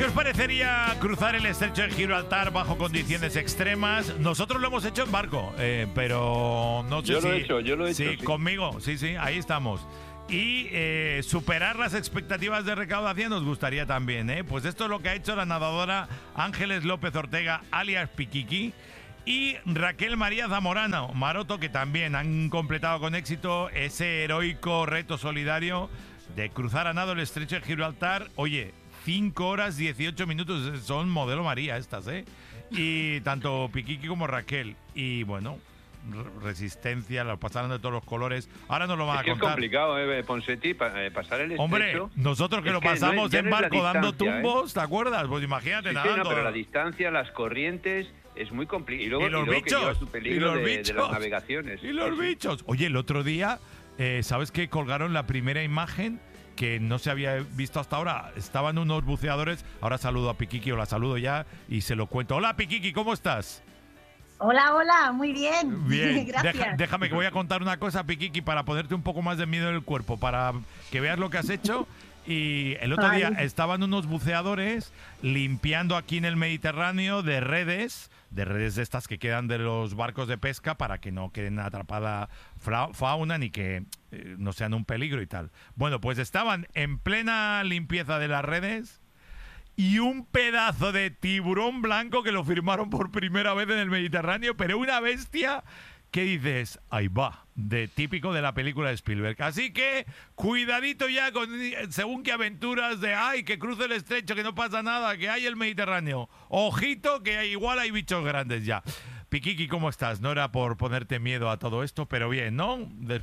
¿Qué os parecería cruzar el estrecho de Gibraltar bajo condiciones extremas? Nosotros lo hemos hecho en barco, pero no sé Yo si... lo he hecho, Sí, sí. conmigo, sí, ahí estamos. Y superar las expectativas de recaudación nos gustaría también, ¿eh? Pues esto es lo que ha hecho la nadadora Ángeles López Ortega, alias Piquiqui, y Raquel María Zamorano Maroto, que también han completado con éxito ese heroico reto solidario de cruzar a nado el estrecho de Gibraltar. Oye, 5 horas 18 minutos, son modelo María estas, ¿eh? Y tanto Piquiqui como Raquel. Y bueno, resistencia, lo pasaron de todos los colores. Ahora nos lo van a contar. Es complicado, Ponseti, pasar el estrecho. Hombre, nosotros que lo pasamos en barco dando tumbos, ¿te acuerdas? Pues imagínate, sí, nadando. Sí, no, pero la distancia, las corrientes, es muy complicado. Y los bichos, su peligro de las navegaciones. Y los bichos. Oye, el otro día, ¿sabes qué? Colgaron la primera imagen que no se había visto hasta ahora. Estaban unos buceadores. Ahora saludo a Piquiqui, o la saludo ya y se lo cuento. Hola, Piquiqui, ¿cómo estás? Hola, muy bien. Bien, gracias. Déjame que voy a contar una cosa, Piquiqui, para ponerte un poco más de miedo en el cuerpo, para que veas lo que has hecho. Y el otro día estaban unos buceadores limpiando aquí en el Mediterráneo de redes de estas que quedan de los barcos de pesca para que no queden atrapada fauna ni que no sean un peligro y tal. Bueno, pues estaban en plena limpieza de las redes y un pedazo de tiburón blanco que lo firmaron por primera vez en el Mediterráneo, pero una bestia que dices, ahí va, de típico de la película de Spielberg. Así que cuidadito ya con según qué aventuras de ay, que cruce el estrecho, que no pasa nada, que hay el Mediterráneo. Ojito que igual hay bichos grandes ya. Piquiqui, ¿cómo estás? No era por ponerte miedo a todo esto, pero bien, ¿no?